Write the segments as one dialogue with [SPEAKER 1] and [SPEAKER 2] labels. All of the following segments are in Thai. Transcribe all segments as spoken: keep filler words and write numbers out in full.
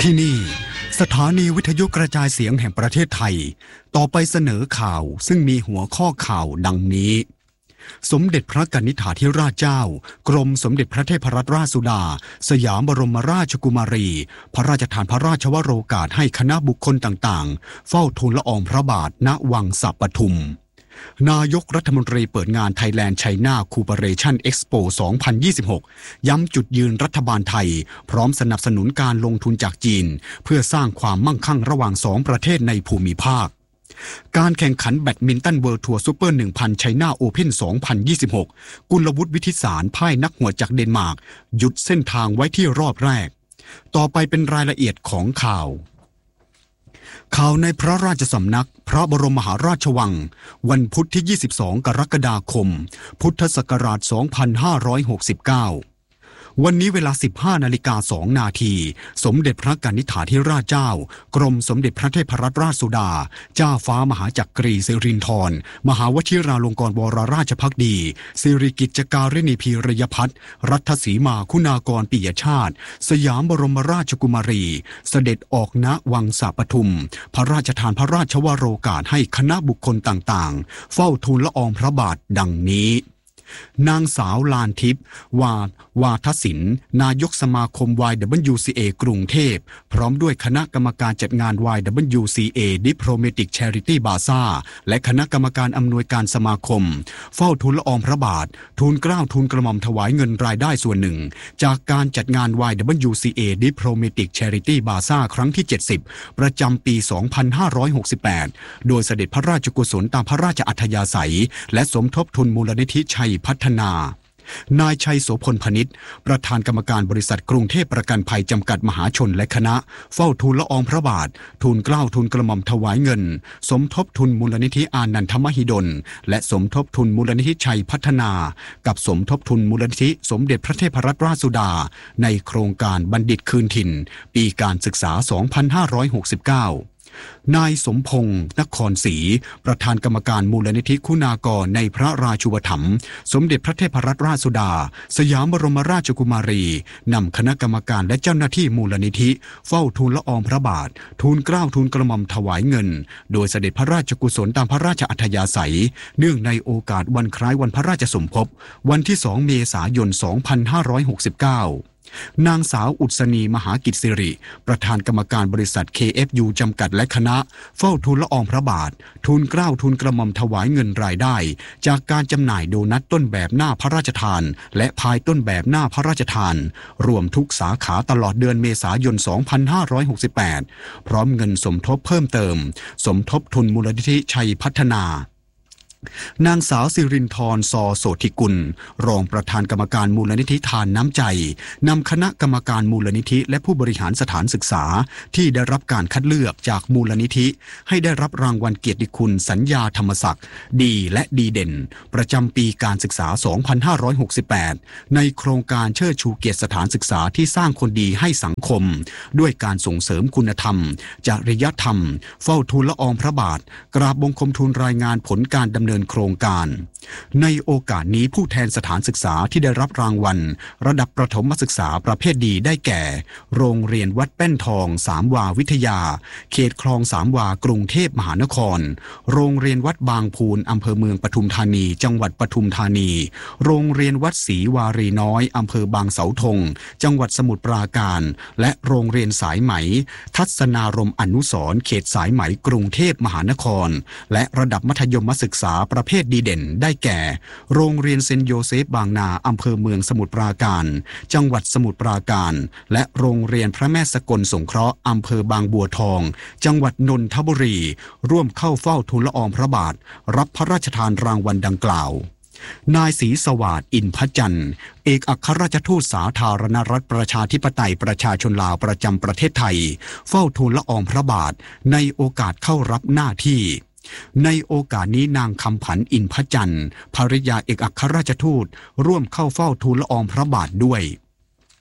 [SPEAKER 1] ที่นี่สถานีวิทยุกระจายเสียงแห่งประเทศไทยต่อไปเสนอข่าวซึ่งมีหัวข้อข่าวดังนี้สมเด็จพระกนิษฐาธิราชเจ้ากรมสมเด็จพระเทพรัตนราชสุดาสยามบรมราชกุมารีพระราชทานพระราชวโรกาสให้คณะบุคคลต่างๆเฝ้าทูลละอองพระบาทณวังสะปทุมนายกรัฐมนตรีเปิดงาน Thailand China Cooperation Expo สองพันยี่สิบหก ย้ำจุดยืนรัฐบาลไทยพร้อมสนับสนุนการลงทุนจากจีนเพื่อสร้างความมั่งคั่งระหว่างสองประเทศในภูมิภาคการแข่งขันแบดมินตันเวิลด์ทัวร์ซูเปอร์ หนึ่งพัน China Open สองพันยี่สิบหก กุลวุฒิวิทิสารพ่ายนักหัวจากเดนมาร์กหยุดเส้นทางไว้ที่รอบแรกต่อไปเป็นรายละเอียดของข่าวข่าวในพระราชสำนักพระบรมมหาราชวังวันพุธที่ยี่สิบสองกรกฎาคมพุทธศักราชสองพันห้าร้อยหกสิบเก้าวันนี้เวลา สิบห้านาฬิกาสองนาทีสมเด็จพระกนิษฐาธิราชเจ้ากรมสมเด็จพระเทพรัตนราชสุดาเจ้าฟ้ามหาจักรีสิรินธรมหาวชิราลงกรณ์วรราชภักดีสิริกิจการณิพีรยพัฒน์รัฐสีมาคุณากรปิยชาติสยามบรมราชกุมารีเสด็จออกณวังสะปทุมพระราชทานพระราชวโรกาสให้คณะบุคคลต่างๆเฝ้าทูลละอองพระบาทดังนี้นางสาวลานทิพย์วาวาทศิลป์นายกสมาคม วาย ดับเบิลยู ซี เอ กรุงเทพพร้อมด้วยคณะกรรมการจัดงาน วาย ดับเบิลยู ซี เอ Diplomatic Charity Bazaar และคณะกรรมการอำนวยการสมาคมเฝ้าทูลละอองพระบาททูลเกล้าทูลกระหม่อมถวายเงินรายได้ส่วนหนึ่งจากการจัดงาน วาย ดับเบิลยู ซี เอ Diplomatic Charity Bazaar ครั้งที่เจ็ดสิบประจำปี สองพันห้าร้อยหกสิบแปดโดยเสด็จพระราชกุศลตามพระราชอัธยาศัยและสมทบทุนมูลนิธิชัยพัฒนานายชัยโสพลพนิษฐ์ประธานกรรมการบริษัทกรุงเทพประกันภัยจำกัดมหาชนและคณะเฝ้าทูลละอองพระบาททูลเกล้าทูลกระหม่อมถวายเงินสมทบทุนมูลนิธิอานันทมหิดลและสมทบทุนมูลนิธิชัยพัฒนากับสมทบทุนมูลนิธิสมเด็จพระเทพรัตนราชสุดาในโครงการบัณฑิตคืนถิ่นปีการศึกษา สองพันห้าร้อยหกสิบเก้านายสมพงษ์นครศรีประธานกรรมการมูลนิธิคุณากรในพระราชูปถัมภ์สมเด็จพระเทพรัตนราชสุดาสยามบรมราชกุมารีนำคณะกรรมการและเจ้าหน้าที่มูลนิธิเฝ้าทูลละอองพระบาททูลเกล้าทูลกระหม่อมถวายเงินโดยเสด็จพระราชกุศลตามพระราชอัธยาศัยเนื่องในโอกาสวันคล้ายวันพระราชสมภพวันที่สองเมษายนสองพันห้าร้อยหกสิบเก้านางสาวอุศนีมหากิจสิริประธานกรรมการบริษัท เค เอฟ ยู จำกัดและคณะเฝ้าทูลละอองพระบาททูลเกล้าทูลกระหม่อมถวายเงินรายได้จากการจำหน่ายโดนัทต้นแบบหน้าพระราชทานและพายต้นแบบหน้าพระราชทานรวมทุกสาขาตลอดเดือนเมษายนสองพันห้าร้อยหกสิบแปดพร้อมเงินสมทบเพิ่มเติมสมทบทุนมูลนิธิชัยพัฒนานางสาวสิรินธร ซอ โสธิกุลรองประธานกรรมการมูลนิธิทานน้ำใจนำคณะกรรมการมูลนิธิและผู้บริหารสถานศึกษาที่ได้รับการคัดเลือกจากมูลนิธิให้ได้รับรางวัลเกียรติคุณสัญญาธรรมศักดิ์ดีและดีเด่นประจำปีการศึกษา สองพันห้าร้อยหกสิบแปดในโครงการเชิดชูเกียรติสถานศึกษาที่สร้างคนดีให้สังคมด้วยการส่งเสริมคุณธรรมจริยธรรมเฝ้าทูลละอองพระบาทกราบบังคมทูลรายงานผลการดำเนินโครงการในโอกาสนี้ผู้แทนสถานศึกษาที่ได้รับรางวัลระดับประถมศึกษาประเภทดีได้แก่โรงเรียนวัดแป้นทองสามวาวิทยาเขตคลองสามวากรุงเทพมหานครโรงเรียนวัดบางพูนอำเภอเมืองปทุมธานีจังหวัดปทุมธานีโรงเรียนวัดศรีวารีน้อยอำเภอบางเสาธงจังหวัดสมุทรปราการและโรงเรียนสายไหมทัศนารมณ์อนุสรณ์เขตสายไหมกรุงเทพมหานครและระดับมัธยมศึกษาประเภทดีเด่นได้แก่โรงเรียนเซนต์โยเซฟบางนาอำเภอเมืองสมุทรปราการจังหวัดสมุทรปราการและโรงเรียนพระแม่สกลสงเคราะห์อำเภอบางบัวทองจังหวัดนนทบุรีร่วมเข้าเฝ้าทูลละอองพระบาทรับพระราชทานรางวัลดังกล่าวนายศรีสวัสดิ์อินทจันทร์เอกอัครราชทูตสาธารณรัฐประชาธิปไตยประชาชนลาวประจำประเทศไทยเฝ้าทูลละอองพระบาทในโอกาสเข้ารับหน้าที่ในโอกาสนี้นางคำผันอินทจันทร์ภริยาเอกอัครราชทูตร่วมเข้าเฝ้าทูลละอองพระบาทด้วย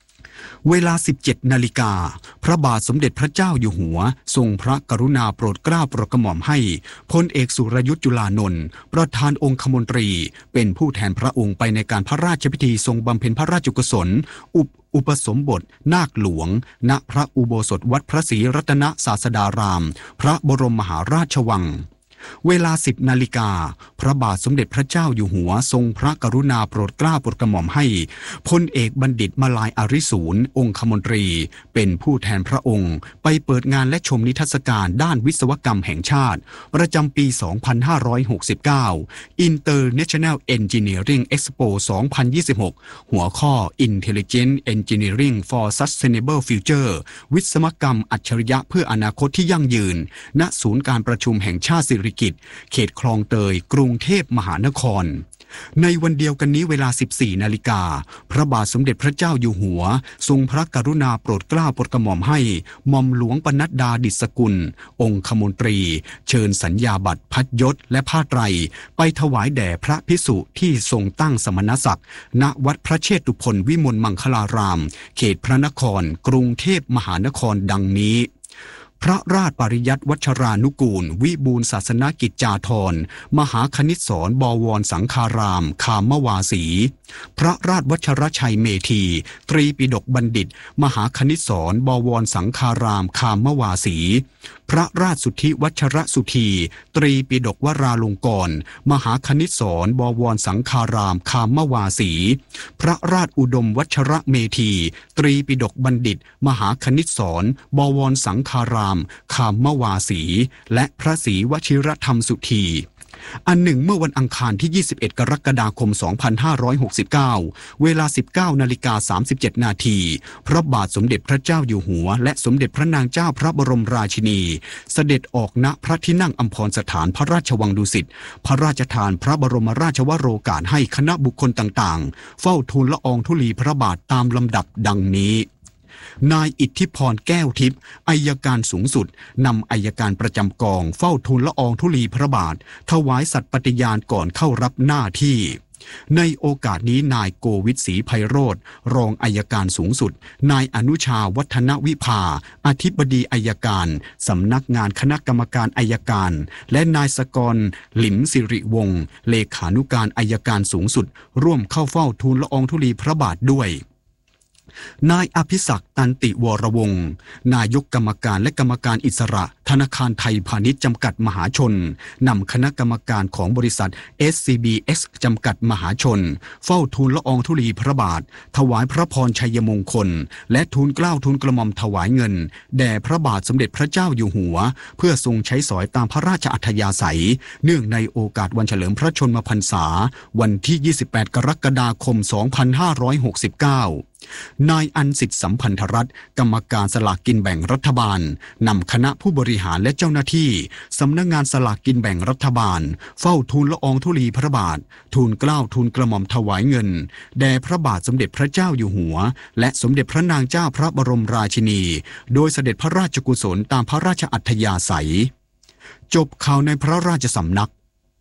[SPEAKER 1] เวลา สิบเจ็ด นาฬิกาพระบาทสมเด็จพระเจ้าอยู่หัวทรงพระกรุณาโปรดเกล้าโปรดกระหม่อมให้พลเอกสุรยุทธจุลานนท์ประธานองคมนตรีเป็นผู้แทนพระองค์ไปในการพระราชพิธีทรงบำเพ็ญพระราชกุศลอุปอุปสมบทนาคหลวงณพระอุโบสถวัดพระศรีรัตนศาสดารามพระบรมมหาราชวังเวลา สิบ นาฬิกาพระบาทสมเด็จพระเจ้าอยู่หัวทรงพระกรุณาโปรดเกล้าโปรดกระหม่อมให้พลเอกบัณฑิตมาลายอาริสูรองคมนตรีเป็นผู้แทนพระองค์ไปเปิดงานและชมนิทรรศการด้านวิศวกรรมแห่งชาติประจำปี สองพันห้าร้อยหกสิบเก้า International Engineering Expo สองพันยี่สิบหก หัวข้อ Intelligent Engineering for Sustainable Future วิศวกรรมอัจฉริยะเพื่ออนาคตที่ยั่งยืนณศูนย์การประชุมแห่งชาติสิริกิติ์เขตคลองเตยกรุงเทพมหานครในวันเดียวกันนี้เวลา สิบสี่ นาฬิกาพระบาทสมเด็จพระเจ้าอยู่หัวทรงพระกรุณาโปรดเกล้าโปรดกระหม่อมให้หม่อมหลวงปนัดดาดิษฐกุลองคมนตรีเชิญสัญญาบัตรพัดยศและผ้าไตรไปถวายแด่พระภิกษุที่ทรงตั้งสมณศักดิ์ณวัดพระเชตุพนวิมลมังคลารามเขตพระนครกรุงเทพมหานครดังนี้พระราชปริยัติวัชรานุกูลวิบูลศาสนกิจจาธรมหาคณิตศรบวรสังฆารามคามวาสีพระราชวัชรชัยเมธีตรีปิฎกบัณฑิตมหาคณิตศรบวรสังฆารามคามวาสีพระราชสุทธิวัชรสุธีตรีปิฎกวราลงกรณ์มหาคณิตศรบวรสังฆารามคามวาสีพระราชอุดมวัชรเมธีตรีปิฎกบัณฑิตมหาคณิตศรบวรสังฆารามคามวาสีและพระศรีวชิรธรรมสุธีอันหนึ่งเมื่อวันอังคารที่ ยี่สิบเอ็ด กรกฎาคม สองพันห้าร้อยหกสิบเก้า เวลา สิบเก้า นาฬิกา สามสิบเจ็ด นาทีพระบาทสมเด็จพระเจ้าอยู่หัวและสมเด็จพระนางเจ้าพระบรมราชินีเสด็จออกณพระที่นั่งอัมพรสถานพระราชวังดุสิตพระราชทานพระบรมราชวโรกาสให้คณะบุคคลต่างๆเฝ้าทูลละอองธุลีพระบาทตามลำดับดังนี้นายอิทธิพรแก้วทิพย์อัยการสูงสุดนำอัยการประจำกองเฝ้าทูลละอองธุลีพระบาทถวายสัตย์ปฏิญาณก่อนเข้ารับหน้าที่ในโอกาสนี้นายโกวิทศรีไพโรจน์รองอัยการสูงสุดนายอนุชาวัฒนวิภาอธิบดีอัยการสำนักงานคณะกรรมการอัยการและนายสกรหลิมสิริวงศ์เลขานุการอัยการสูงสุดร่วมเข้าเฝ้าทูลละอองธุลีพระบาทด้วยนายอภิศักดิ์ตันติวรวงศ์นายกกรรมการและกรรมการอิสระธนาคารไทยพาณิชย์จำกัดมหาชนนำคณะกรรมการของบริษัท เอส ซี บี เอ็กซ์ จำกัดมหาชนเฝ้าทูลละอองธุลีพระบาทถวายพระพรชัยมงคลและทูลเกล้าทูลกระหม่อมถวายเงินแด่พระบาทสมเด็จพระเจ้าอยู่หัวเพื่อทรงใช้สอยตามพระราชอัธยาศัยเนื่องในโอกาสวันเฉลิมพระชนมพรรษาวันที่ ยี่สิบแปด กรกฎาคม สองพันห้าร้อยหกสิบเก้านายอันสิทธิสัมพันธรัตน์กรรมการสลากกินแบ่งรัฐบาลนำคณะผู้บริหารและเจ้าหน้าที่สำนักงานสลากกินแบ่งรัฐบาลเฝ้าทูลละอองธุลีพระบาททูลเกล้าทูลกระหม่อมถวายเงินแด่พระบาทสมเด็จพระเจ้าอยู่หัวและสมเด็จพระนางเจ้าพระบรมราชินีโดยเสด็จพระราชกุศลตามพระราชอัธยาศัยจบข่าวในพระราชสำนัก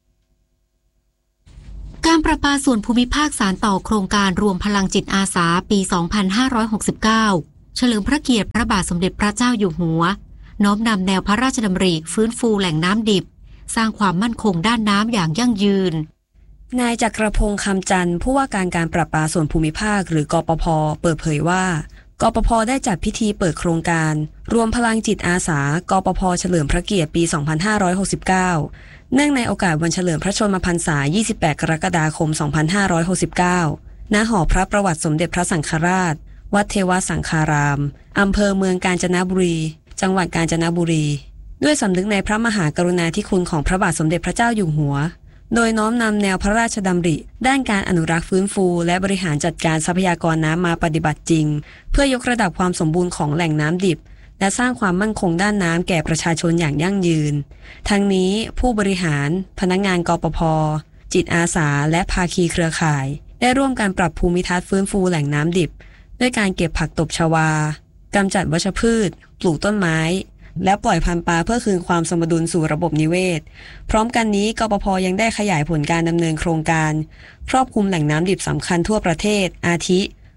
[SPEAKER 2] การประปาส่วนภูมิภาคสานต่อโครงการรวมพลังจิตอาสาปี สองพันห้าร้อยหกสิบเก้า เฉลิมพระเกียรติพระบาทสมเด็จพระเจ้าอยู่หัวน้อมนำแนวพระราชดำริฟื้นฟูแหล่งน้ำดิบสร้างความมั่นคงด้านน้ำอย่างยั่งยืน
[SPEAKER 3] นายจักรพงษ์คำจันทร์ผู้ว่าการการประปาส่วนภูมิภาคหรือกปภ.เปิดเผยว่ากปภ.ได้จัดพิธีเปิดโครงการรวมพลังจิตอาสากปภ.เฉลิมพระเกียรติปี สองพันห้าร้อยหกสิบเก้าเนื่องในโอกาสวันเฉลิมพระชนมพรรษา ยี่สิบแปด กรกฎาคม สองพันห้าร้อยหกสิบเก้า ณ หอพระประวัติสมเด็จพระสังฆราช วัดเทวสังฆาราม อำเภอเมืองกาญจนบุรี จังหวัดกาญจนบุรี ด้วยสำนึกในพระมหากรุณาธิคุณของพระบาทสมเด็จพระเจ้าอยู่หัว โดยน้อมนำแนวพระราชดำริด้านการอนุรักษ์ฟื้นฟูและบริหารจัดการทรัพยากรน้ำมาปฏิบัติจริงเพื่อยกระดับความสมบูรณ์ของแหล่งน้ำดิบและสร้างความมั่นคงด้านน้ำแก่ประชาชนอย่างยั่งยืนทั้งนี้ผู้บริหารพนักงานกปภ.จิตอาสาและภาคีเครือข่ายได้ร่วมกันปรับภูมิทัศน์ฟื้นฟูแหล่งน้ำดิบด้วยการเก็บผักตบชวากำจัดวัชพืชปลูกต้นไม้และปล่อยพันธุ์ปลาเพื่อคืนความสมดุลสู่ระบบนิเวศพร้อมกันนี้กปภ.ยังได้ขยายผลการดำเนินโครงการครอบคลุมแหล่งน้ำดิบสำคัญทั่วประเทศอาทิ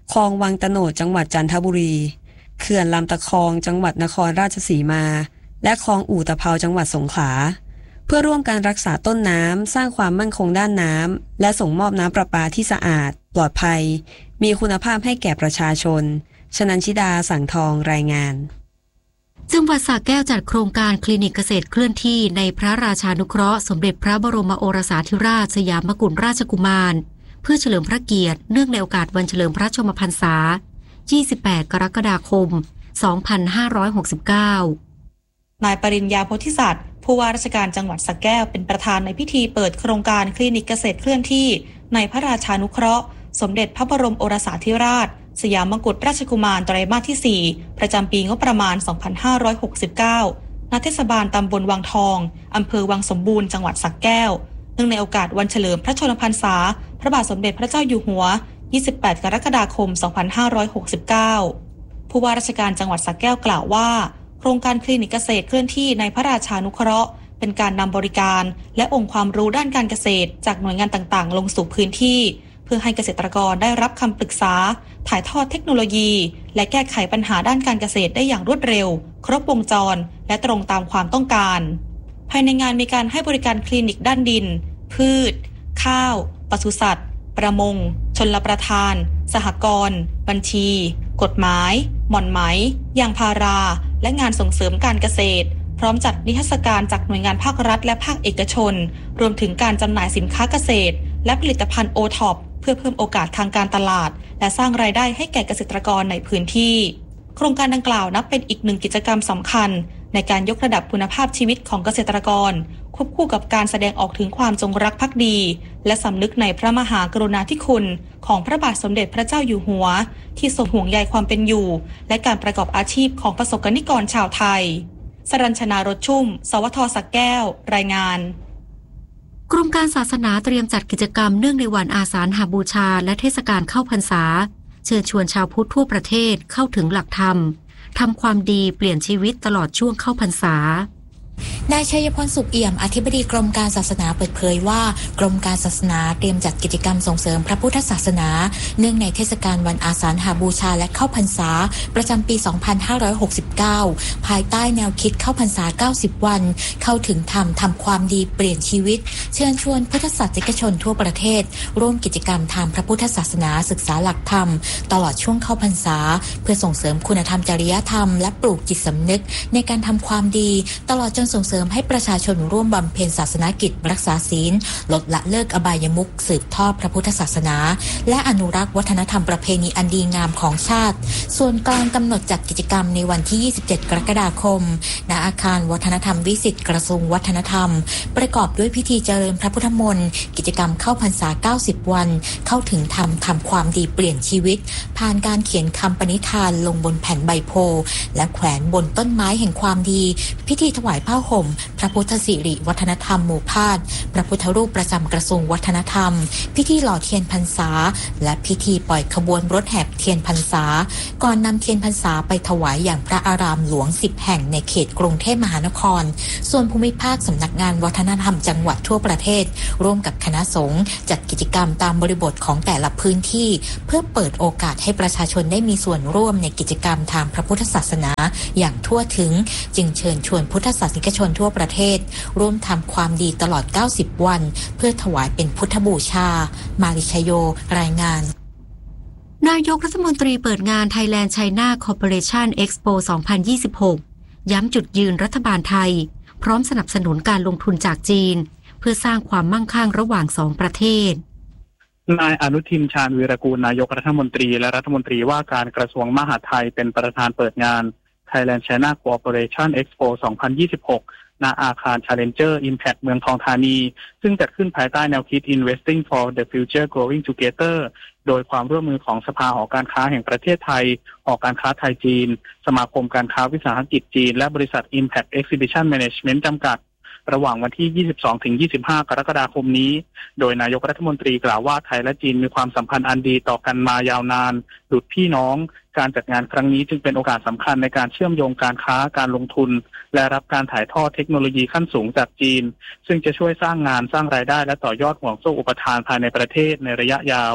[SPEAKER 3] คลองวังตะโนดจังหวัดจันทบุรีเขื่อนลำตะคองจังหวัดนครราชสีมาและคลองอู่ตะเภาจังหวัดสงขลาเพื่อร่วมการรักษาต้นน้ำสร้างความมั่นคงด้านน้ำและส่งมอบน้ำประปาที่สะอาดปลอดภัยมีคุณภาพให้แก่ประชาชนชนันชิดาสังทองรายงาน
[SPEAKER 2] จังหวัดสระแก้วจัดโครงการคลินิกเกษตรเคลื่อนที่ในพระราชานุเคราะห์สมเด็จพระบรมโอรสาธิราชสยามกุฎราชกุมารเพื่อเฉลิมพระเกียรติเนื่องในโอกาสวันเฉลิมพระชนมพรรษายี่สิบแปดกรกฎาคมสองพันห้าร้อยหกสิบเก้าน
[SPEAKER 4] ายปริญญาโพธิสัตว์ผู้ว่าราชการจังหวัดสระแก้วเป็นประธานในพิธีเปิดโครงการคลินิกเกษตรเคลื่อนที่ในพระราชานุเคราะห์สมเด็จพระบรมโอรสาธิราชสยามกุฎราชกุมารไตรมาสที่สี่ประจำปีงบประมาณสองพันห้าร้อยหกสิบเก้าณเทศบาลตำบลวังทองอำเภอวังสมบูรณ์จังหวัดสระแก้วเนื่องในโอกาสวันเฉลิมพระชนมพรรษาพระบาทสมเด็จพระเจ้าอยู่หัวยี่สิบแปดกรกฎาคมสองพันห้าร้อยหกสิบเก้าผู้ว่าราชการจังหวัดสระแก้วกล่าวว่าโครงการคลินิกเกษตรเคลื่อนที่ในพระราชานุเคราะห์เป็นการนำบริการและองค์ความรู้ด้านการเกษตรจากหน่วยงานต่างๆลงสู่พื้นที่เพื่อให้เกษตรกรได้รับคำปรึกษาถ่ายทอดเทคโนโลยีและแก้ไขปัญหาด้านการเกษตรได้อย่างรวดเร็วครบวงจรและตรงตามความต้องการภายในงานมีการให้บริการคลินิกด้านดินพืชข้าวปศุสัตว์ประมงชลประทานสหกรณ์บัญชีกฎหมายหม่อนไหมยางพาราและงานส่งเสริมการเกษตรพร้อมจัดนิทรรศการจากหน่วยงานภาครัฐและภาคเอกชนรวมถึงการจำหน่ายสินค้าเกษตรและผลิตภัณฑ์โอท็อปเพื่อเพิ่มโอกาสทางการตลาดและสร้างรายได้ให้แก่เกษตรกรในพื้นที่โครงการดังกล่าวนับเป็นอีกหนึ่งกิจกรรมสำคัญในการยกระดับคุณภาพชีวิตของเกษตรกรควบคู่กับการแสดงออกถึงความจงรักภักดีและสำนึกในพระมหากรุณาธิคุณของพระบาทสมเด็จพระเจ้าอยู่หัวที่ทรงห่วงใยความเป็นอยู่และการประกอบอาชีพของประสบกนิกรชาวไทยสรัญชนารถชุ่มสวท.สระแก้วรายงาน
[SPEAKER 2] กรมการศาสนาเตรียมจัดกิจกรรมเนื่องในวันอาสาฬหบูชาและเทศกาลเข้าพรรษาเชิญชวนชาวพุทธทั่วประเทศเข้าถึงหลักธรรมทำความดีเปลี่ยนชีวิตตลอดช่วงเข้าพรรษานายชัยพลสุขเอี่ยมอธิบดีกรมการศาสนาเปิดเผยว่ากรมการศาสนาเตรียมจัดกิจกรรมส่งเสริมพระพุทธศาสนาเนื่องในเทศกาลวันอาสาฬหบูชาและเข้าพรรษาประจำปีสองพันห้าร้อยหกสิบเก้าภายใต้แนวคิดเข้าพรรษาเก้าสิบวันเข้าถึงธรรมทำความดีเปลี่ยนชีวิตเชิญชวนพุทธศาสนิกชนทั่วประเทศร่วมกิจกรรมทางพระพุทธศาสนาศึกษาหลักธรรมตลอดช่วงเข้าพรรษาเพื่อส่งเสริมคุณธรรมจริยธรรมและปลูกจิตสำนึกในการทำความดีตลอดจนส่งเสริมให้ประชาชนร่วมบำเพ็ญศาสนกิจรักษาศีลลดละเลิกอบายมุขสืบทอดพระพุทธศาสนาและอนุรักษ์วัฒนธรรมประเพณีอันดีงามของชาติส่วนกลางกำหนดจัดกิจกรรมในวันที่ยี่สิบเจ็ดกรกฎาคมณอาคารวัฒนธรรมวิสิตกระทรวงวัฒนธรรมประกอบด้วยพิธีเจริญพระพุทธมนต์กิจกรรมเข้าพรรษาเก้าสิบวันเข้าถึงธรรมทำความดีเปลี่ยนชีวิตผ่านการเขียนคำปณิธานลงบนแผ่นใบโพและแขวนบนต้นไม้แห่งความดีพิธีถวายผ้าห่มพระพุทธสิริวัฒนธรรมหมู่พาดพระพุทธรูปประจำกระทรวงวัฒนธรรมพิธีหล่อเทียนพรรษาและพิธีปล่อยขบวนรถแห่เทียนพรรษาก่อนนำเทียนพรรษาไปถวายอย่างพระอารามหลวงสิบแห่งในเขตกรุงเทพมหานครส่วนภูมิภาคสำนักงานวัฒนธรรมจังหวัดทั่วประเทศร่วมกับคณะสงฆ์จัดกิจกรรมตามบริบทของแต่ละพื้นที่เพื่อเปิดโอกาสให้ประชาชนได้มีส่วนร่วมในกิจกรรมทางพระพุทธศาสนาอย่างทั่วถึงจึงเชิญชวนพุทธศาสนิกชนทั่วประเทศร่วมทำความดีตลอดเก้าสิบวันเพื่อถวายเป็นพุทธบูชามาริชโยรายงานนายกรัฐมนตรีเปิดงาน Thailand China Cooperation Expo สองพันยี่สิบหกย้ำจุดยืนรัฐบาลไทยพร้อมสนับสนุนการลงทุนจากจีนเพื่อสร้างความมั่งคั่งระหว่างสองประเทศ
[SPEAKER 5] นายอนุทินชาญวีรกูลนายกรัฐมนตรีและรัฐมนตรีว่าการกระทรวงมหาดไทยเป็นประธานเปิดงาน Thailand China Cooperation Expo สองพันยี่สิบหกณอาคาร Challenger Impact เมืองทองธานีซึ่งจัดขึ้นภายใต้แนวคิด Investing for the Future Growing Together โดยความร่วมมือของสภาหอการค้าแห่งประเทศไทยหอการค้าไทยจีนสมาคมการค้าวิสาหกิจจีนและบริษัท Impact Exhibition Management จำกัดระหว่างวันที่ ยี่สิบสองถึงยี่สิบห้า กรกฎาคมนี้โดยนายกรัฐมนตรีกล่าวว่าไทยและจีนมีความสัมพันธ์อันดีต่อกันมายาวนานดุจพี่น้องการจัดงานครั้งนี้จึงเป็นโอกาสสำคัญในการเชื่อมโยงการค้าการลงทุนและรับการถ่ายทอดเทคโนโลยีขั้นสูงจากจีนซึ่งจะช่วยสร้างงานสร้างรายได้และต่อยอดห่วงโซ่อุปทานภายในประเทศในระยะยาว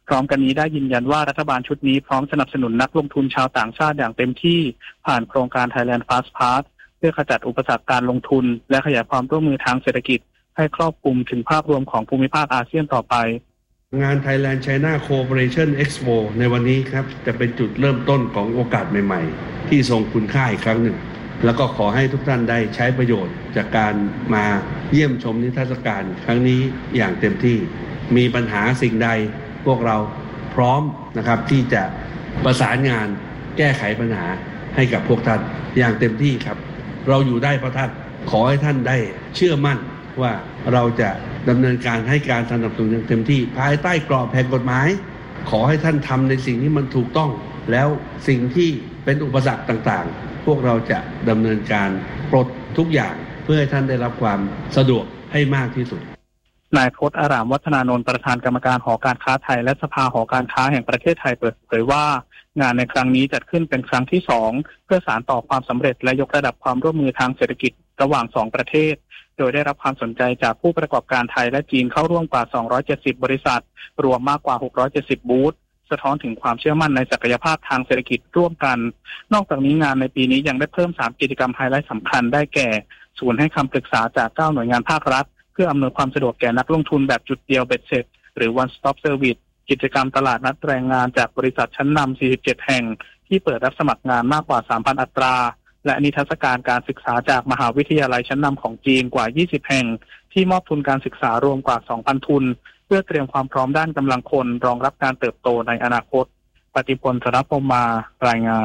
[SPEAKER 5] พร้อมกันนี้ได้ยืนยันว่ารัฐบาลชุดนี้พร้อมสนับสนุนนักลงทุนชาวต่างชาติอย่างเต็มที่ผ่านโครงการ Thailand Fast Path เพื่อขจัดอุปสรรคการลงทุนและขยายความร่วมมือทางเศรษฐกิจให้ครอบคลุมถึงภาพรวมของภูมิภาคอาเซียนต่อไป
[SPEAKER 6] งาน Thailand China Cooperation Expo ในวันนี้ครับจะเป็นจุดเริ่มต้นของโอกาสใหม่ๆที่ทรงคุณค่าอีกครั้งหนึ่งแล้วก็ขอให้ทุกท่านได้ใช้ประโยชน์จากการมาเยี่ยมชมนิทรรศการครั้งนี้อย่างเต็มที่มีปัญหาสิ่งใดพวกเราพร้อมนะครับที่จะประสานงานแก้ไขปัญหาให้กับพวกท่านอย่างเต็มที่ครับเราอยู่ได้เพราะท่านขอให้ท่านได้เชื่อมั่นว่าเราจะดำเนินการให้การสนับสนุนอย่างเต็มที่ภายใต้กรอบแห่งกฎหมายขอให้ท่านทำในสิ่งที่มันถูกต้องแล้วสิ่งที่เป็นอุปสรรคต่างๆพวกเราจะดำเนินการปลดทุกอย่างเพื่อให้ท่านได้รับความสะดวกให้มากที่สุด
[SPEAKER 5] นายพจน์อารามวัฒนานนท์ประธานกรรมการหอการค้าไทยและสภาหอการค้าแห่งประเทศไทยเปิดเผยว่างานในครั้งนี้จัดขึ้นเป็นครั้งที่สองเพื่อสานต่อความสำเร็จและยกระดับความร่วมมือทางเศรษฐกิจระหว่างสองประเทศโดยได้รับความสนใจจากผู้ประกอบการไทยและจีนเข้าร่วมกว่าสองร้อยเจ็ดสิบบริษัทรวมมากกว่าหกร้อยเจ็ดสิบบูธสะท้อนถึงความเชื่อมั่นในศักยภาพทางเศรษฐกิจร่วมกันนอกจากนี้งานในปีนี้ยังได้เพิ่มสามกิจกรรมไฮไลท์สำคัญได้แก่ศูนย์ให้คำปรึกษาจากเก้าหน่วยงานภาครัฐเพื่ออำนวยความสะดวกแก่นักลงทุนแบบจุดเดียวเบ็ดเสร็จหรือ one stop service กิจกรรมตลาดนัดแรงงานจากบริษัทชั้นนำสี่สิบเจ็ดแห่งที่เปิดรับสมัครงานมากกว่า สามพัน อัตราและนิทรรศการการศึกษาจากมหาวิทยาลัยชั้นนำของจีนกว่ายี่สิบแห่งที่มอบทุนการศึกษารวมกว่า สองพัน ทุนเพื่อเตรียมความพร้อมด้านกำลังคนรองรับการเติบโตในอนาคตปฏิพล ธนพรหมารายงาน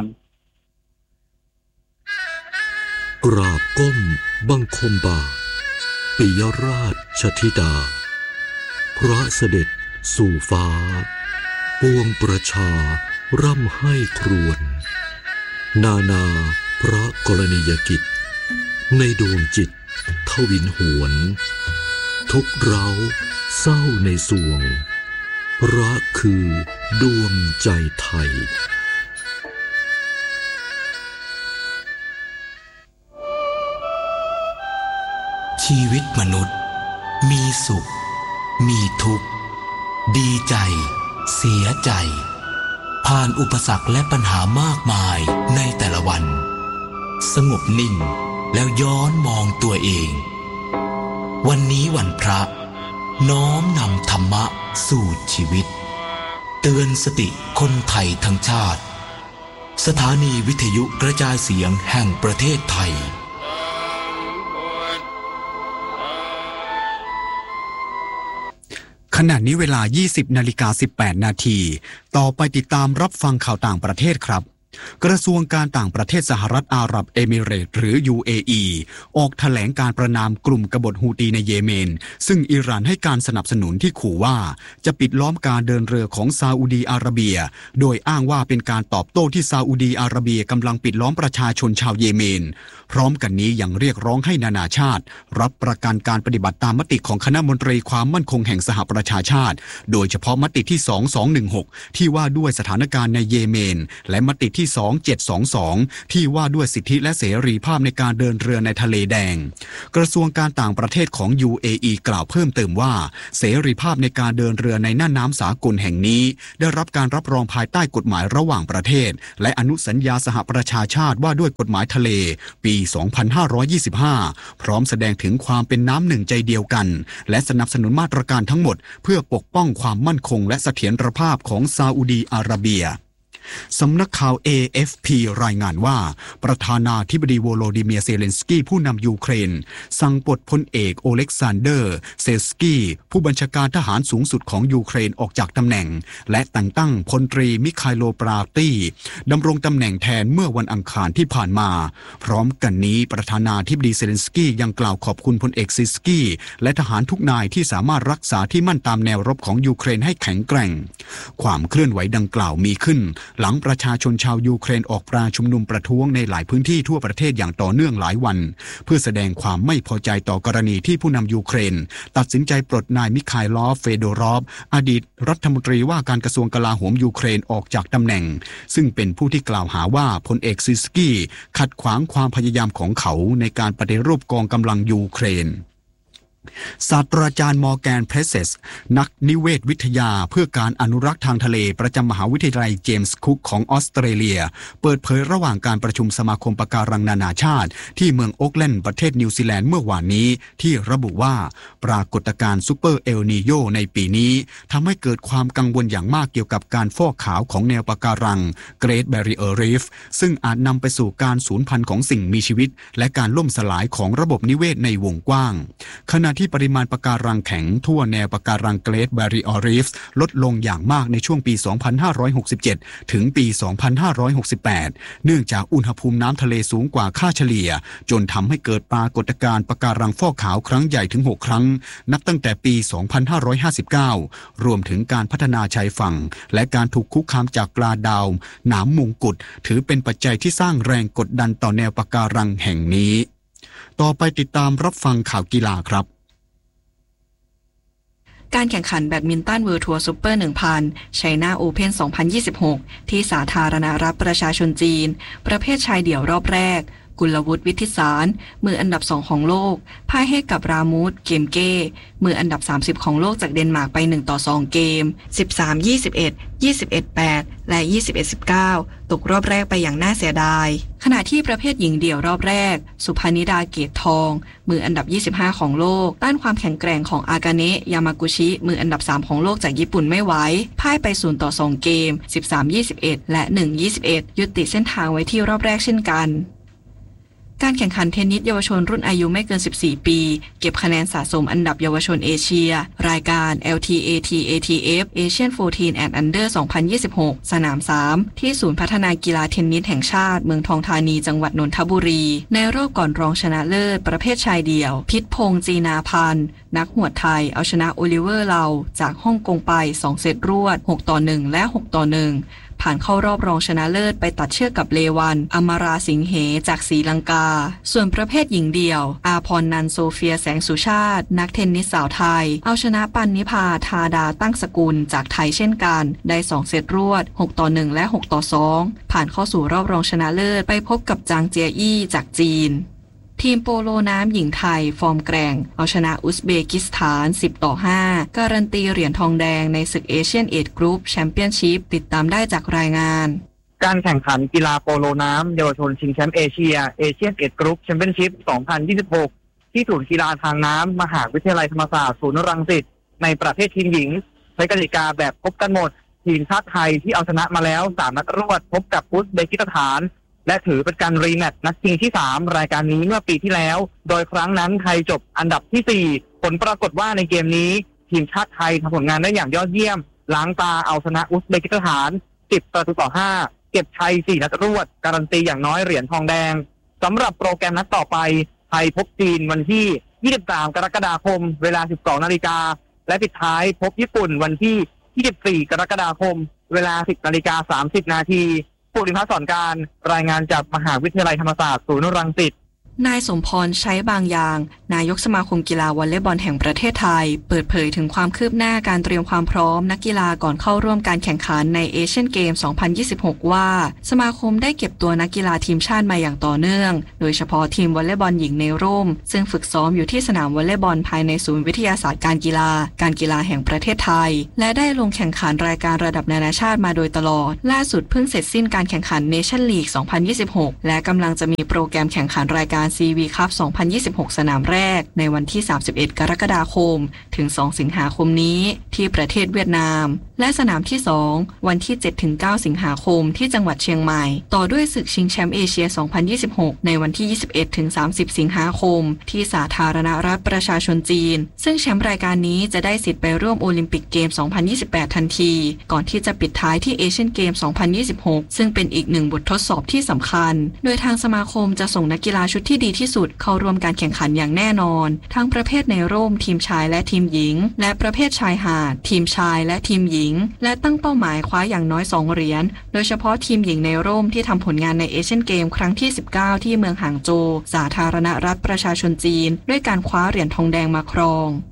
[SPEAKER 7] กราบก้มบังคมบาทปิยราชธิดาพระเสด็จสู่ฟ้าปวงประชาร่ำให้ครวญนานาพระกรณียกิจในดวงจิตทวินหวนทุกเร้าเศร้าในสวงรักคือดวงใจไทย
[SPEAKER 8] ชีวิตมนุษย์มีสุขมีทุกข์ดีใจเสียใจผ่านอุปสรรคและปัญหามากมายในแต่ละวันสงบนิ่งแล้วย้อนมองตัวเองวันนี้วันพระน้อมนำธรรมะสู่ชีวิตเตือนสติคนไทยทั้งชาติสถานีวิทยุกระจายเสียงแห่งประเทศไทย
[SPEAKER 1] ขณะนี้เวลา ยี่สิบนาฬิกาสิบแปดนาทีต่อไปติดตามรับฟังข่าวต่างประเทศครับกระทรวงการต่างประเทศสหรัฐอาหรับเอมิเรตส์หรือ ยู เอ อี ออกแถลงการประณามกลุ่มกบฏฮูตีในเยเมนซึ่งอิหร่านให้การสนับสนุนที่ขู่ว่าจะปิดล้อมการเดินเรือของซาอุดีอาระเบียโดยอ้างว่าเป็นการตอบโต้ที่ซาอุดีอาระเบียกำลังปิดล้อมประชาชนชาวเยเมนพร้อมกันนี้ยังเรียกร้องให้นานาชาติรับประกันการปฏิบัติตามมติของคณะมนตรีความมั่นคงแห่งสหประชาชาติโดยเฉพาะมติที่สองพันสองร้อยสิบหกที่ว่าด้วยสถานการณ์ในเยเมนและมติที่สองพันเจ็ดร้อยยี่สิบสองที่ว่าด้วยสิทธิและเสรีภาพในการเดินเรือในทะเลแดงกระทรวงการต่างประเทศของ ยู เอ อี กล่าวเพิ่มเติมว่าเสรีภาพในการเดินเรือในน่านน้ำสากลแห่งนี้ได้รับการรับรองภายใต้กฎหมายระหว่างประเทศและอนุสัญญาสหประชาชาติว่าด้วยกฎหมายทะเลปี สองพันห้าร้อยยี่สิบห้า พร้อมแสดงถึงความเป็นน้ำหนึ่งใจเดียวกันและสนับสนุนมาตรการทั้งหมดเพื่อปกป้องความมั่นคงและเสถียรภาพของซาอุดีอาระเบียสำนักข่าว เอ เอฟ พี รายงานว่าประธานาธิบดีโวโลดิเมียร์เซเลนสกี้ผู้นำยูเครนสั่งปลดพลเอกโอเล็กซานเดอร์เซสกี้ผู้บัญชาการทหารสูงสุดของยูเครนออกจากตำแหน่งและแต่งตั้งพลตรีมิคาโลปราตี้ดำรงตำแหน่งแทนเมื่อวันอังคารที่ผ่านมาพร้อมกันนี้ประธานาธิบดีเซเลนสกี้ยังกล่าวขอบคุณพลเอกซิสกี้และทหารทุกนายที่สามารถรักษาที่มั่นตามแนวรบของยูเครนให้แข็งแกร่งความเคลื่อนไหวดังกล่าวมีขึ้นหลังประชาชนชาวยูเครนออกปราชุมนุมประท้วงในหลายพื้นที่ทั่วประเทศอย่างต่อเนื่องหลายวันเพื่อแสดงความไม่พอใจต่อกรณีที่ผู้นำยูเครนตัดสินใจปลดนายมิคาอิลอฟ เฟโดรอฟอดีตรัฐมนตรีว่าการกระทรวงกลาโหมยูเครนออกจากตำแหน่งซึ่งเป็นผู้ที่กล่าวหาว่าพลเอกซิสกี้ขัดขวางความพยายามของเขาในการปฏิรูปกองกำลังยูเครนศาสตราจารย์มอร์แกนเพรสเซสนักนิเวศวิทยาเพื่อการอนุรักษ์ทางทะเลประจำมหาวิทยาลัยเจมส์คุกของออสเตรเลียเปิดเผยระหว่างการประชุมสมาคมปะการังนานาชาติที่เมืองโอ๊กแลนด์ประเทศนิวซีแลนด์เมื่อวานนี้ที่ระบุว่าปรากฏการณ์ซูเปอร์เอลนีโญในปีนี้ทำให้เกิดความกังวลอย่างมากเกี่ยวกับการฟอกขาวของแนวปะการัง Great Barrier Reef ซึ่งอาจนำไปสู่การสูญพันธุ์ของสิ่งมีชีวิตและการล่มสลายของระบบนิเวศในวงกว้างขณะที่ปริมาณปะการังแข็งทั่วแนวปะการัง Great Barrier Reef ลดลงอย่างมากในช่วงปี สองพันห้าร้อยหกสิบเจ็ด ถึงปี สองพันห้าร้อยหกสิบแปด เนื่องจากอุณหภูมิน้ำทะเลสูงกว่าค่าเฉลี่ยจนทำให้เกิดปรากฏการณ์ปะการังฟอกขาวครั้งใหญ่ถึงหกครั้งนับตั้งแต่ปี สองพันห้าร้อยห้าสิบเก้า รวมถึงการพัฒนาชายฝั่งและการถูกคุกคามจากปลาดาวหนามมงกุฎถือเป็นปัจจัยที่สร้างแรงกดดันต่อแนวปะการังแห่งนี้ต่อไปติดตามรับฟังข่าวกีฬาครับ
[SPEAKER 9] การแข่งขันแบดมินตันเวิลด์ทัวร์ซุปเปอร์ หนึ่งพัน China Open สองพันยี่สิบหก ที่สาธารณรัฐประชาชนจีนประเภทชายเดี่ยวรอบแรกกุลวุฒิ วิทิสารมืออันดับสองของโลกพ่ายให้กับรามูดเกมเก้มืออันดับสามสิบของโลกจากเดนมาร์กไปหนึ่งต่อสองเกม สิบสาม ยี่สิบเอ็ด ยี่สิบเอ็ด แปด และ ยี่สิบเอ็ด สิบเก้า ตกรอบแรกไปอย่างน่าเสียดายขณะที่ประเภทหญิงเดี่ยวรอบแรกสุภานิดาเกตทองมืออันดับยี่สิบห้าของโลกต้านความแข็งแกร่งของอากาเนะยามากุชิมืออันดับสามของโลกจากญี่ปุ่นไม่ไหวพ่ายไปศูนย์ต่อสองเกม สิบสาม ยี่สิบเอ็ด และ หนึ่ง ยี่สิบเอ็ด ยุติเส้นทางไว้ที่รอบแรกเช่นกันการแข่งขันเทนนิสเยาวชนรุ่นอายุไม่เกินสิบสี่ปีเก็บคะแนนสะสมอันดับเยาวชนเอเชียรายการ แอล ที เอ ที เอ ที เอฟ Asian สิบสี่ and Under สองพันยี่สิบหก สนามสามที่ศูนย์พัฒนากีฬาเทนนิสแห่งชาติเมืองทองธานีจังหวัดนนทบุรีในรอบก่อนรองชนะเลิศประเภทชายเดี่ยวพิษพงษ์จีนาพันธ์นักหวดไทยเอาชนะโอลิเวอร์เลาจากฮ่องกงไปสองเซตรวดหกต่อหนึ่งและหกต่อหนึ่งผ่านเข้ารอบรองชนะเลิศไปตัดเชือกกับเลวันอมราสิงเหจากศรีลังกาส่วนประเภทหญิงเดี่ยวอาพรนันโซเฟียแสงสุชาตินักเทนนิสสาวไทยเอาชนะปันนิพาธาดาตั้งสกุลจากไทยเช่นกันได้สองเซตรวดหกต่อหนึ่งและหกต่อสองผ่านเข้าสู่รอบรองชนะเลิศไปพบกับจางเจียอี้จากจีนทีมโปโลน้ำหญิงไทยฟอร์มแกร่งเอาชนะอุซเบกิสถานสิบต่อห้าการันตีเหรียญทองแดงในศึกเอเชียนเอจกรุ๊ปแชมเปี้ยนชิพติดตามได้จากรายงาน
[SPEAKER 5] การแข่งขันกีฬาโปโลน้ำเยาวชนชิงแชมป์เอเชียเอเชียนเอจกรุ๊ปแชมเปี้ยนชิพสองพันยี่สิบหกที่ศูนย์กีฬาทางน้ำมหาวิทยาลัยธรรมศาสตร์ศูนย์รังสิตในประเภททีมหญิงใช้กติกาแบบพบกันหมดทีมชาติไทยที่เอาชนะมาแล้วสามนัดรวดพบกับอุซเบกิสถานและถือเป็นการรีแมตช์นัดชิงที่สามรายการนี้เมื่อปีที่แล้วโดยครั้งนั้นไทยจบอันดับที่สี่ผลปรากฏว่าในเกมนี้ทีมชาติไทยทำผลงานได้อย่างยอดเยี่ยมล้างตาเอาชนะอุซเบกิสถานสิบประตูต่อห้าเก็บชัยสี่นัดรวดการันตีอย่างน้อยเหรียญทองแดงสำหรับโปรแกรมนัดต่อไปไทยพบจีนวันที่ยี่สิบสามกรกฎาคมเวลา สิบสองนาฬิกาและปิดท้ายพบญี่ปุ่นวันที่ยี่สิบสี่กรกฎาคมเวลา สิบนาฬิกาสามสิบนาทีภูริพัฒน์สอนการรายงานจากมหาวิทยาลัยธรรมศาสตร์ศูนย์รังสิต
[SPEAKER 9] นายสมพรใช้บางอย่างนายกสมาคมกีฬาวอลเลย์บอลแห่งประเทศไทยเปิดเผยถึงความคืบหน้าการเตรียมความพร้อมนักกีฬาก่อนเข้าร่วมการแข่งขันในเอเชียนเกม สองพันยี่สิบหก ว่าสมาคมได้เก็บตัวนักกีฬาทีมชาติมาอย่างต่อเนื่องโดยเฉพาะทีมวอลเลย์บอลหญิงในร่มซึ่งฝึกซ้อมอยู่ที่สนามวอลเลย์บอลภายในศูนย์วิทยาศาสตร์การกีฬาการกีฬาแห่งประเทศไทยและได้ลงแข่งขันรายการระดับนานาชาติมาโดยตลอดล่าสุดเพิ่งเสร็จสิ้นการแข่งขันเนชั่นลีก สองพันยี่สิบหก และกำลังจะมีโปรแกรมแข่งขันรายการ ซี วี Cup สองพันยี่สิบหก สนามแรกในวันที่สามสิบเอ็ดกรกฎาคมถึงสองสิงหาคมนี้ที่ประเทศเวียดนามและสนามที่สองวันที่ เจ็ดถึงเก้า สิงหาคมที่จังหวัดเชียงใหม่ต่อด้วยศึกชิงแชมป์เอเชีย สองพันยี่สิบหก ในวันที่ ยี่สิบเอ็ดถึงสามสิบ สิงหาคมที่สาธารณรัฐประชาชนจีนซึ่งแชมป์รายการนี้จะได้สิทธิ์ไปร่วมโอลิมปิกเกม สองพันยี่สิบแปด ทันทีก่อนที่จะปิดท้ายที่เอเชียนเกม สองพันยี่สิบหก ซึ่งเป็นอีกหนึ่งบททดสอบที่สำคัญโดยทางสมาคมจะส่งนักกีฬาชุดที่ดีที่สุดเข้าร่วมการแข่งขันอย่างแน่นอนทั้งประเภทในร่มทีมชายและทีมหญิงและประเภทชายหาดทีมชายและทีมหญิงและตั้งเป้าหมายคว้าอย่างน้อยสองเหรียญโดยเฉพาะทีมหญิงในร่มที่ทำผลงานในเอเชียนเกมครั้งที่สิบเก้าที่เมืองหางโจวสาธารณรัฐประชาชนจีนด้วยการคว้าเหรียญทองแดงมาครอง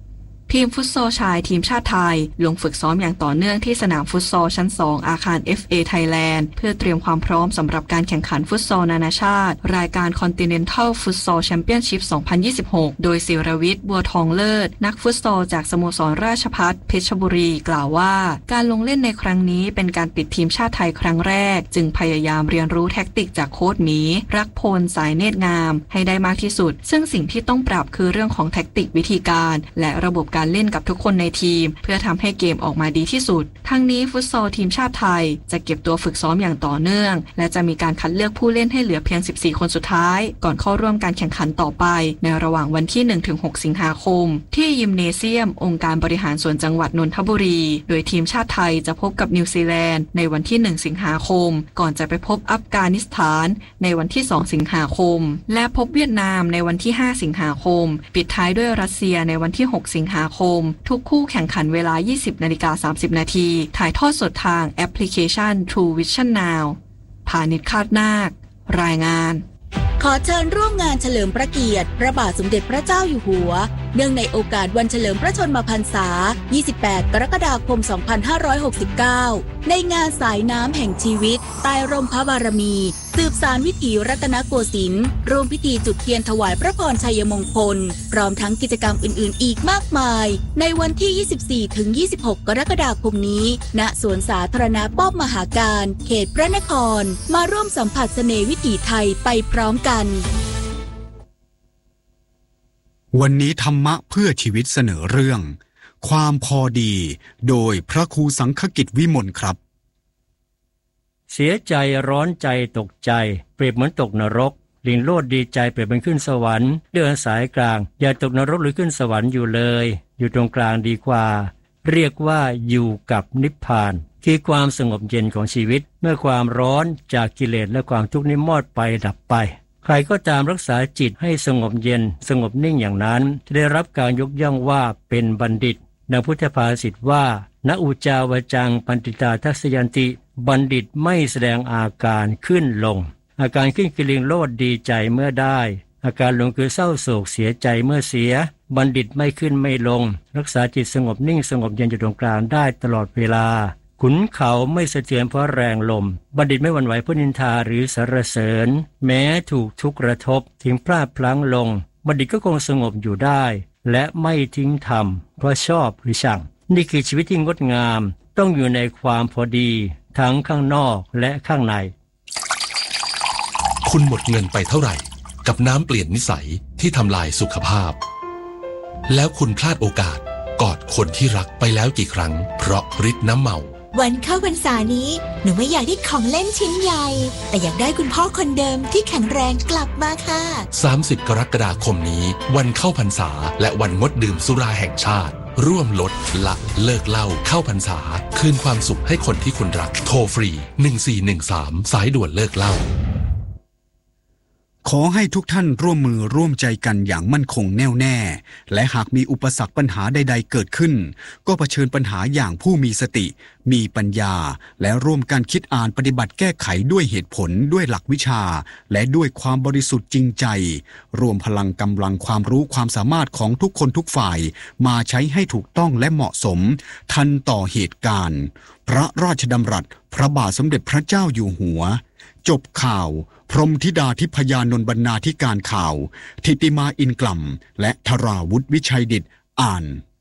[SPEAKER 9] ทีมฟุตซอลชายทีมชาติไทยลงฝึกซ้อมอย่างต่อเนื่องที่สนามฟุตซอลชั้นสองอาคาร เอฟ เอ Thailand เพื่อเตรียมความพร้อมสำหรับการแข่งขันฟุตซอลนานาชาติรายการ Continental Futsal Championship สองพันยี่สิบหก โดยศิรวิทย์บัวทองเลิศนักฟุตซอลจากสโมสรราชภัฏเพชรบุรีกล่าวว่าการลงเล่นในครั้งนี้เป็นการติดทีมชาติไทยครั้งแรกจึงพยายามเรียนรู้แท็กติกจากโค้ชหมีรักพลสายเนตรงามให้ได้มากที่สุดซึ่งสิ่งที่ต้องปรับคือเรื่องของแท็กติกวิธีการและระบบการเล่นกับทุกคนในทีมเพื่อทำให้เกมออกมาดีที่สุดทั้งนี้ฟุตซอลทีมชาติไทยจะเก็บตัวฝึกซ้อมอย่างต่อเนื่องและจะมีการคัดเลือกผู้เล่นให้เหลือเพียงสิบสี่คนสุดท้ายก่อนเข้าร่วมการแข่งขันต่อไปในระหว่างวันที่ หนึ่งถึงหก สิงหาคมที่ยิมเนเซียมองค์การบริหารส่วนจังหวัดนนทบุรีโดยทีมชาติไทยจะพบกับนิวซีแลนด์ในวันที่ หนึ่ง สิงหาคมก่อนจะไปพบอัฟกานิสถานในวันที่ สอง สิงหาคมและพบเวียดนามในวันที่ ห้า สิงหาคมปิดท้ายด้วยรัสเซียในวันที่ หก สิงหาคมทุกคู่แข่งขันเวลา ยี่สิบนาฬิกาสามสิบนาทีถ่ายทอดสดทางแอปพลิเคชัน True Vision Now พาณิชย์คาดนาครายงาน
[SPEAKER 10] ขอเชิญร่วมงานเฉลิมพระเกียรติพระบาทสมเด็จพระเจ้าอยู่หัวเนื่องในโอกาสวันเฉลิมพระชนมพรรษา ยี่สิบแปด กรกฎาคม สองพันห้าร้อยหกสิบเก้า ในงานสายน้ำแห่งชีวิตใต้ร่มพระบารมีสืบสานวิถีรัตนโกสินทร์ร่วมพิธีจุดเทียนถวายพระพรชัยมงคลพร้อมทั้งกิจกรรมอื่นๆอีกมากมายในวันที่ ยี่สิบสี่ถึงยี่สิบหก กรกฎาคมนี้ณสวนสาธารณะป้อมมหาการเขตพระนครมาร่วมสัมผัสเสน่ห์วิถีไทยไปพร้อมกัน
[SPEAKER 1] วันนี้ธรรมะเพื่อชีวิตเสนอเรื่องความพอดีโดยพระครูสังฆกิจวิมลครับ
[SPEAKER 11] เสียใจร้อนใจตกใจเปรียบเหมือนตกนรกลิงโลดดีใจเปรียบเป็นขึ้นสวรรค์เดินสายกลางอย่าตกนรกหรือขึ้นสวรรค์อยู่เลยอยู่ตรงกลางดีกว่าเรียกว่าอยู่กับนิพพานคือความสงบเย็นของชีวิตเมื่อความร้อนจากกิเลสและความทุกข์นี้มอดไปดับไปใครก็ตามรักษาจิตให้สงบเย็นสงบนิ่งอย่างนั้นจะได้รับการยกย่องว่าเป็นบัณฑิตดังพุทธภาษิตว่าณอุจาวจังปันติตาทัสยันติบัณฑิตไม่แสดงอาการขึ้นลงอาการขึ้นคือลิงโลดดีใจเมื่อได้อาการลงคือเศร้าโศกเสียใจเมื่อเสียบัณฑิตไม่ขึ้นไม่ลงรักษาจิตสงบนิ่งสงบเย็นอยู่ตรงกลางได้ตลอดเวลาขุนเขาไม่สะเทือนเพราะแรงลมบัณฑิตไม่หวั่นไหวเพราะนินทาหรือสรรเสริญแม้ถูกทุกข์กระทบถึงพลาดพลั้งลงบัณฑิตก็คงสงบอยู่ได้และไม่ทิ้งธรรมเพราะชอบหรือชังนี่คือชีวิตที่งดงามต้องอยู่ในความพอดีทั้งข้างนอกและข้างใน
[SPEAKER 12] คุณหมดเงินไปเท่าไหร่กับน้ำเปลี่ยนนิสัยที่ทำลายสุขภาพแล้วคุณพลาดโอกาสกอดคนที่รักไปแล้วกี่ครั้งเพราะฤทธิ์น้ำเมา
[SPEAKER 13] วันเข้าพรรษานี้หนูไม่อยากได้ของเล่นชิ้นใหญ่แต่อยากได้คุณพ่อคนเดิมที่แข็งแรงกลับมาค่ะ
[SPEAKER 12] สามสิบกรกฎาคมนี้วันเข้าพรรษาและวันงดดื่มสุราแห่งชาติร่วมลดละเลิกเหล้าเข้าพรรษาคืนความสุขให้คนที่คุณรักโทรฟรีหนึ่งสี่หนึ่งสามสายด่วนเลิกเหล้า
[SPEAKER 1] ขอให้ทุกท่านร่วมมือร่วมใจกันอย่างมั่นคงแน่วแน่และหากมีอุปสรรคปัญหาใดๆเกิดขึ้นก็เผชิญปัญหาอย่างผู้มีสติมีปัญญาและร่วมกันคิดอ่านปฏิบัติแก้ไขด้วยเหตุผลด้วยหลักวิชาและด้วยความบริสุทธิ์จริงใจรวมพลังกำลังความรู้ความสามารถของทุกคนทุกฝ่ายมาใช้ให้ถูกต้องและเหมาะสมทันต่อเหตุการณ์พระราชดำรัสพระบาทสมเด็จพระเจ้าอยู่หัวจบข่าวพรหมธิดาทิพยานนท์บรรณาธิการข่าวทิติมาอินกล่ำและธราวุฒิวิชัยดิษฐ์อ่าน